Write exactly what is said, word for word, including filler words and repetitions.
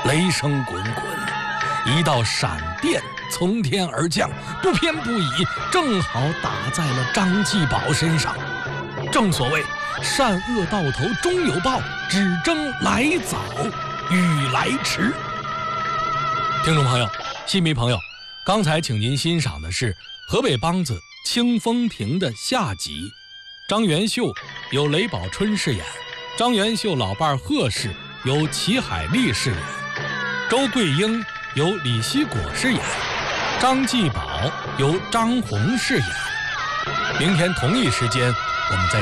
雷声滚滚，一道闪电从天而降，不偏不倚，正好打在了张继宝身上。正所谓善恶到头终有报，只争来早与来迟。听众朋友，戏迷朋友，刚才请您欣赏的是河北梆子《清风亭》的下集，张元秀由雷宝春饰演，张元秀老伴贺氏由齐海丽饰演，周桂英由李希果饰演，张继宝由张红饰演。明天同一时间，我们再